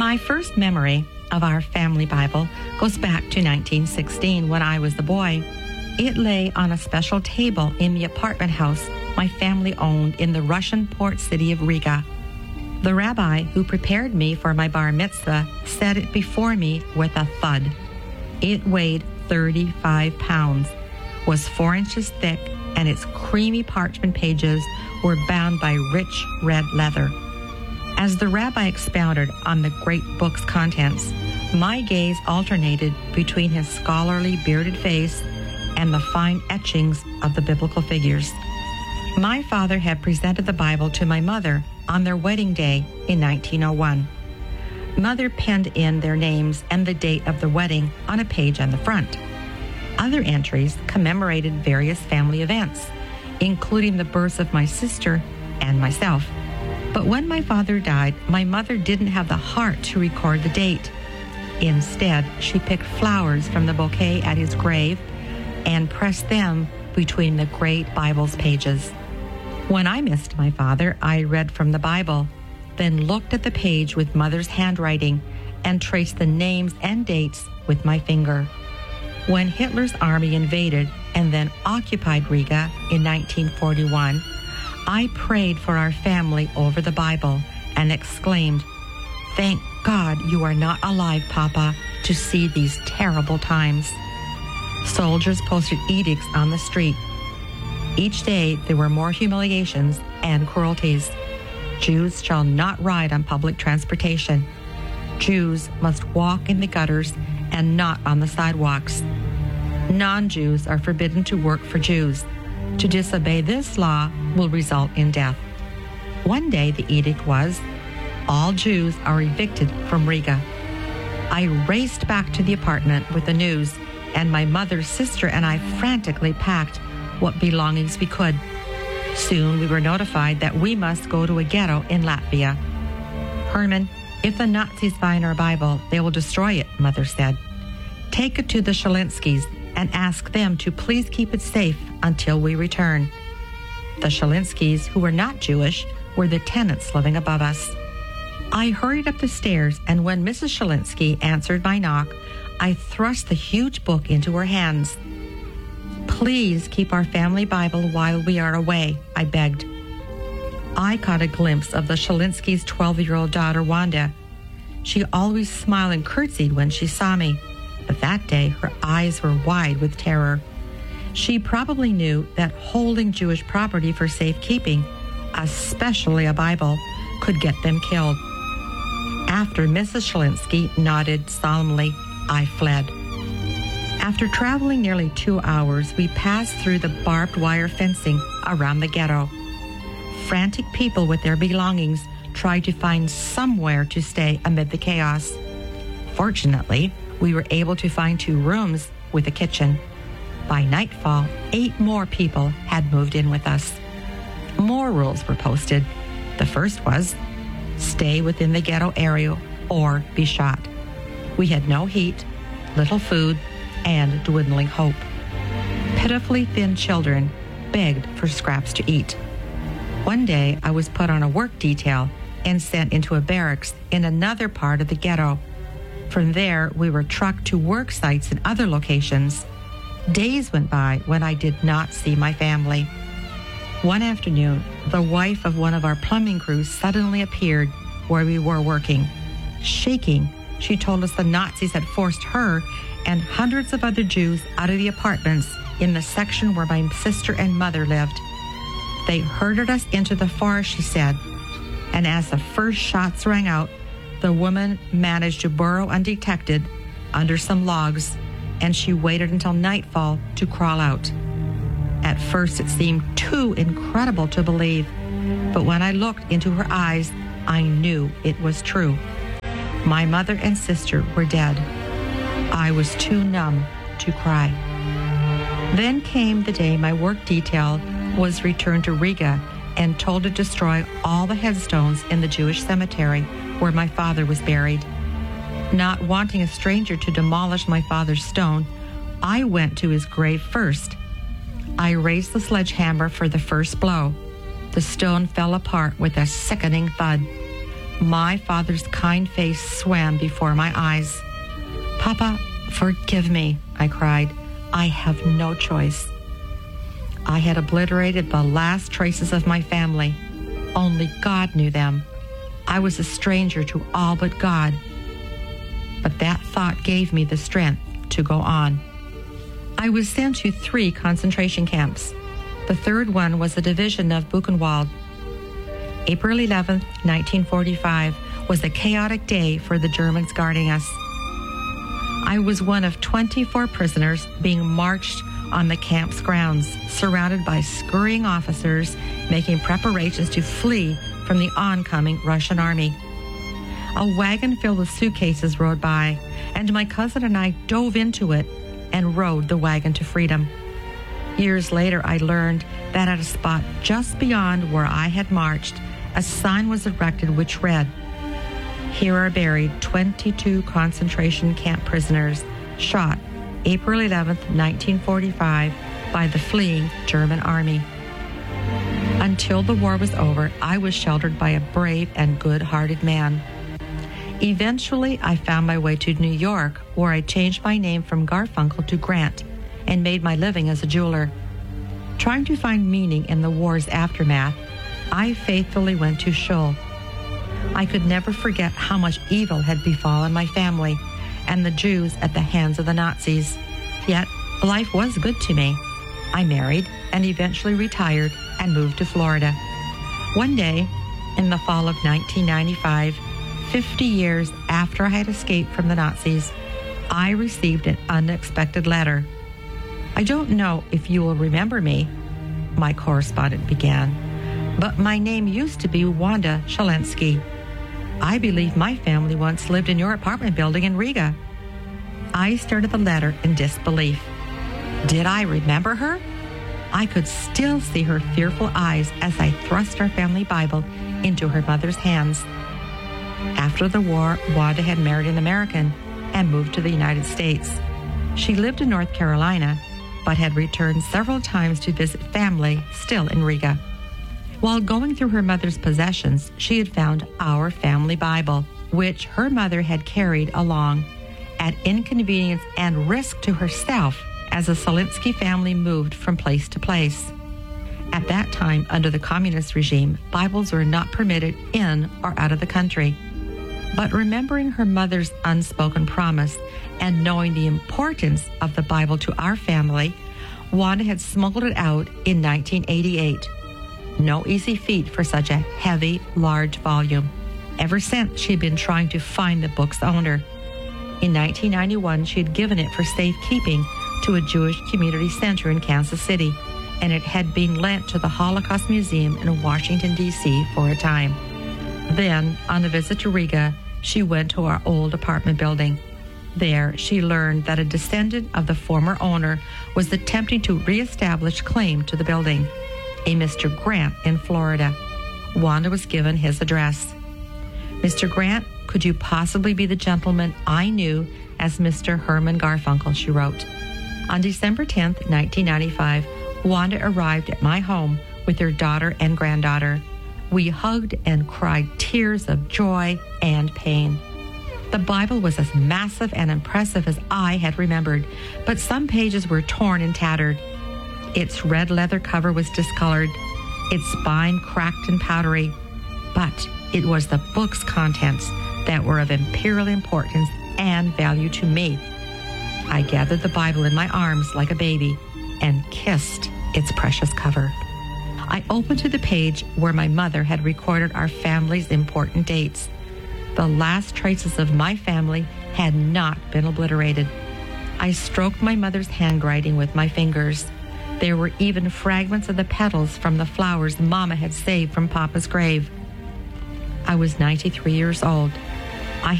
My first memory of our family Bible goes back to 1916 when I was the boy. It lay on a special table in the apartment house my family owned in the Russian port city of Riga. The rabbi who prepared me for my bar mitzvah set it before me with a thud. It weighed 35 pounds, was 4 inches thick, and its creamy parchment pages were bound by rich red leather. As the rabbi expounded on the great book's contents, my gaze alternated between his scholarly bearded face and the fine etchings of the biblical figures. My father had presented the Bible to my mother on their wedding day in 1901. Mother penned in their names and the date of the wedding on a page on the front. Other entries commemorated various family events, including the births of my sister and myself. But when my father died, my mother didn't have the heart to record the date. Instead, she picked flowers from the bouquet at his grave and pressed them between the great Bible's pages. When I missed my father, I read from the Bible, then looked at the page with Mother's handwriting and traced the names and dates with my finger. When Hitler's army invaded and then occupied Riga in 1941, I prayed for our family over the Bible and exclaimed, "Thank God you are not alive, Papa, to see these terrible times." Soldiers posted edicts on the street. Each day there were more humiliations and cruelties. Jews shall not ride on public transportation. Jews must walk in the gutters and not on the sidewalks. Non-Jews are forbidden to work for Jews. To disobey this law will result in death. One day the edict was, all Jews are evicted from Riga. I raced back to the apartment with the news, and my mother's sister and I frantically packed what belongings we could. Soon we were notified that we must go to a ghetto in Latvia. "Herman, if the Nazis find our Bible, they will destroy it," Mother said. "Take it to the Shalinskys and ask them to please keep it safe until we return." The Shalinskys, who were not Jewish, were the tenants living above us. I hurried up the stairs, and when Mrs. Shalinsky answered my knock, I thrust the huge book into her hands. "Please keep our family Bible while we are away," I begged. I caught a glimpse of the Shalinskys' 12-year-old daughter, Wanda. She always smiled and curtsied when she saw me, but that day her eyes were wide with terror. She probably knew that holding Jewish property for safekeeping, especially a Bible, could get them killed. After Mrs. Shalinsky nodded solemnly, I fled. After traveling nearly 2 hours, we passed through the barbed wire fencing around the ghetto. Frantic people with their belongings tried to find somewhere to stay amid the chaos. Fortunately, we were able to find 2 rooms with a kitchen. By nightfall, 8 more people had moved in with us. More rules were posted. The first was, stay within the ghetto area or be shot. We had no heat, little food, and dwindling hope. Pitifully thin children begged for scraps to eat. One day, I was put on a work detail and sent into a barracks in another part of the ghetto. From there, we were trucked to work sites in other locations. Days went by when I did not see my family. One afternoon, the wife of one of our plumbing crews suddenly appeared where we were working. Shaking, she told us the Nazis had forced her and hundreds of other Jews out of the apartments in the section where my sister and mother lived. They herded us into the forest, she said, and as the first shots rang out, the woman managed to burrow undetected under some logs, and she waited until nightfall to crawl out. At first, it seemed too incredible to believe, but when I looked into her eyes, I knew it was true. My mother and sister were dead. I was too numb to cry. Then came the day my work detail was returned to Riga and told to destroy all the headstones in the Jewish cemetery where my father was buried. Not wanting a stranger to demolish my father's stone, I went to his grave first. I raised the sledgehammer for the first blow. The stone fell apart with a sickening thud. My father's kind face swam before my eyes. "Papa, forgive me," I cried. "I have no choice." I had obliterated the last traces of my family. Only God knew them. I was a stranger to all but God. But that thought gave me the strength to go on. I was sent to 3 concentration camps. The third one was the division of Buchenwald. April 11th, 1945 was a chaotic day for the Germans guarding us. I was one of 24 prisoners being marched on the camp's grounds, surrounded by scurrying officers making preparations to flee from the oncoming Russian army. A wagon filled with suitcases rode by, and my cousin and I dove into it and rode the wagon to freedom. Years later, I learned that at a spot just beyond where I had marched, a sign was erected which read, "Here are buried 22 concentration camp prisoners shot April 11th, 1945 by the fleeing German army." Until the war was over, I was sheltered by a brave and good-hearted man. Eventually, I found my way to New York, where I changed my name from Garfunkel to Grant and made my living as a jeweler. Trying to find meaning in the war's aftermath, I faithfully went to shul. I could never forget how much evil had befallen my family and the Jews at the hands of the Nazis. Yet, life was good to me. I married and eventually retired and moved to Florida. One day, in the fall of 1995, 50 years after I had escaped from the Nazis, I received an unexpected letter. "I don't know if you will remember me," my correspondent began, "but my name used to be Wanda Shalensky. I believe my family once lived in your apartment building in Riga." I stared at the letter in disbelief. Did I remember her? I could still see her fearful eyes as I thrust our family Bible into her mother's hands. After the war, Wanda had married an American and moved to the United States. She lived in North Carolina, but had returned several times to visit family still in Riga. While going through her mother's possessions, she had found our family Bible, which her mother had carried along at inconvenience and risk to herself as the Shalensky family moved from place to place. At that time, under the communist regime, Bibles were not permitted in or out of the country. But remembering her mother's unspoken promise and knowing the importance of the Bible to our family, Wanda had smuggled it out in 1988. No easy feat for such a heavy, large volume. Ever since, she had been trying to find the book's owner. In 1991, she had given it for safekeeping to a Jewish community center in Kansas City, and it had been lent to the Holocaust Museum in Washington, D.C. for a time. Then, on a visit to Riga, she went to our old apartment building. There, she learned that a descendant of the former owner was attempting to reestablish claim to the building, a Mr. Grant in Florida. Wanda was given his address. "Mr. Grant, could you possibly be the gentleman I knew as Mr. Herman Garfunkel?" she wrote. On December 10th, 1995, Wanda arrived at my home with her daughter and granddaughter. We hugged and cried tears of joy and pain. The Bible was as massive and impressive as I had remembered, but some pages were torn and tattered. Its red leather cover was discolored, its spine cracked and powdery, but it was the book's contents that were of imperial importance and value to me. I gathered the Bible in my arms like a baby and kissed its precious cover. I opened to the page where my mother had recorded our family's important dates. The last traces of my family had not been obliterated. I stroked my mother's handwriting with my fingers. There were even fragments of the petals from the flowers Mama had saved from Papa's grave. I was 93 years old